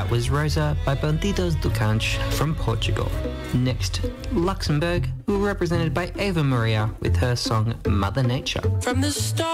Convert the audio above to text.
That was Rosa by Bandidos do Cancho from Portugal. Next, Luxembourg, who were represented by Ava Maria with her song Mother Nature. From the start.